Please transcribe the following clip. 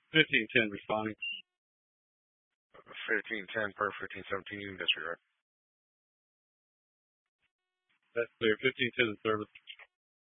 1510 responding. 1510 per 1517 unit disregard. That's clear. 1510 in service.